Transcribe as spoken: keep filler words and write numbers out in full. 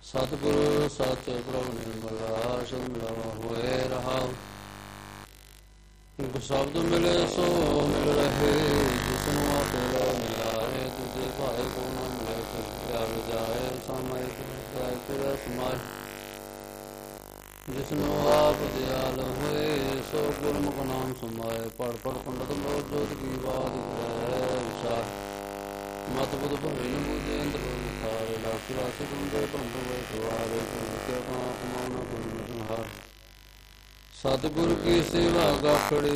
ਸਤਿਗੁਰੂ ਸਤਿ ਪ੍ਰਭੁ ਨਿਰਮਲਾ ਸਦ ਮਿਲਾਵਾ ਹੋਏ ਰਹਾਉ। ਸ਼ਬਦ ਮਿਲੇ ਸੋ ਮਿਲ ਰਹੇ, ਜਿਸਨੂੰ ਆਪੇ ਮਿਲਾਏ ਤੁਝੇ ਭਾਏ ਕੋ ਨਾ ਮਿਲੇ। ਫਿਰ ਜਾਏ ਸਮਾਏ ਫਿਰ ਸਮਾਏ, ਜਿਸਨੂੰ ਆਪ ਦਿਆਲ ਹੋਏ ਸੋ ਗੁਰਮੁਖ ਨਾਮ ਸਮਾਏ। ਪੜ ਪੜ ਪੰਡਤ ਮੋਰ ਜੋਤ ਕੀ ਬਾਤ ਹੈ ਵਿਚਾਰ, ਮਤ ਬੁੱਧ ਭਰੇ ਨ ਬੂਝੇ ਅੰਦਰ ਵਿਖਾਰੇ। ਲਾਖੀ ਰਾਖੀ ਤੁੰਦੇ ਭੰਡ ਹੋਏ ਸਵਾਰੇ, ਕੇ ਆਪਣਾ ਕਮਾਉਣਾ ਗੁਰੂ ਸੰਹਾਰ। ਸਤਿਗੁਰ ਕੀ ਸੇਵਾ ਗਾਖੜੀ